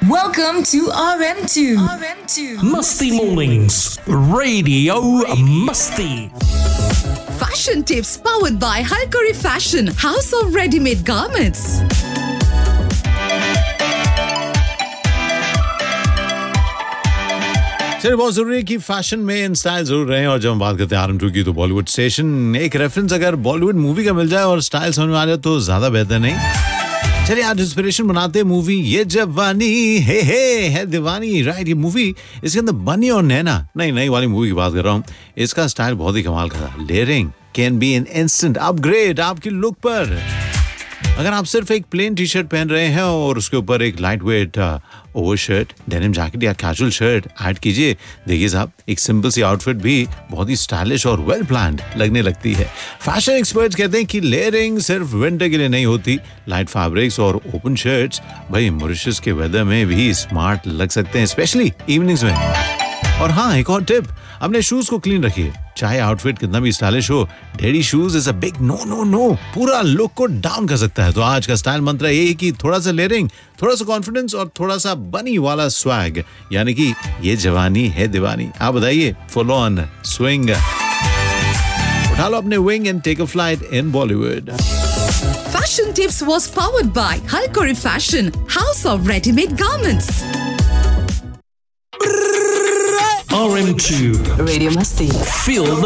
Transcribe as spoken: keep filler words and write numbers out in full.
Welcome to R M two. R M two. Musty Mornings, Radio Musty. Fashion tips powered by Halkari Fashion, House of Ready-Made Garments. चलिए, बहुत जरूरी है कि fashion में in style जरूर रहे। और जब हम बात करते हैं आर एम टू की, तो बॉलीवुड स्टेशन एक रेफरेंस अगर बॉलीवुड मूवी का मिल जाए और स्टाइल समझ में आ जाए तो ज्यादा बेहतर नहीं। चलिए, आज इंस्पिरेशन बनाते हैं मूवी ये जवानी हे हे है दीवानी। राइट, ये मूवी, इसके अंदर बनी और नैना, नहीं नई वाली मूवी की बात कर रहा हूँ। इसका स्टाइल बहुत ही कमाल का था। Layering can be an instant upgrade आपकी लुक पर। अगर आप सिर्फ एक प्लेन टी शर्ट पहन रहे हैं और उसके ऊपर एक light weight over shirt, denim jacket या कैजुअल शर्ट ऐड कीजिए, देखिए साहब, एक सिंपल सी आउटफिट भी बहुत ही स्टाइलिश और वेल प्लान्ड लगने लगती है। फैशन एक्सपर्ट्स कहते हैं कि लेयरिंग सिर्फ विंटर के लिए नहीं होती। लाइट फैब्रिक्स और ओपन शर्ट्स भाई मॉरिशस के वेदर में भी स्मार्ट लग सकते हैं, स्पेशली इवनिंग्स में। और हाँ, एक और टिप, अपने शूज को क्लीन रखिए। चाहे आउटफिट कितना भी स्टाइलिश हो, daddy shoes is a big no no no, पूरा लुक को डाउन कर सकता है। तो आज का स्टाइल मंत्र यही है कि थोड़ा सा लेयरिंग, थोड़ा सा कॉन्फिडेंस और थोड़ा सा बनी वाला स्वैग, यानी कि ये जवानी है दीवानी। आप बताइए, फुल ऑन स्विंग। उठा लो अपने wing and take a flight in Bollywood. Fashion tips was powered by Halkari Fashion, House of Ready-Made Garments. R M two. Radio Musty. Feel the